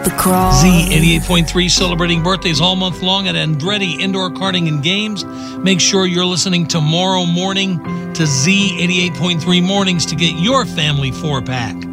The crawl. Z88.3 celebrating birthdays all month long at Andretti Indoor Karting and Games. Make sure you're listening tomorrow morning to Z88.3 Mornings to get your family 4-pack.